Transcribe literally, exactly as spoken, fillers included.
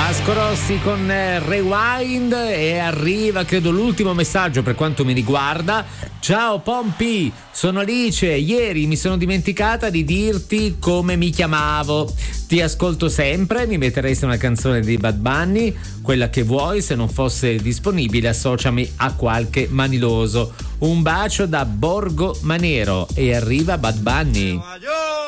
Vasco Rossi con Rewind, e arriva credo l'ultimo messaggio per quanto mi riguarda. Ciao Pompi, sono Alice, ieri mi sono dimenticata di dirti come mi chiamavo. Ti ascolto sempre, mi metteresti una canzone di Bad Bunny, quella che vuoi, se non fosse disponibile associami a qualche maniloso. Un bacio da Borgo Manero, e arriva Bad Bunny.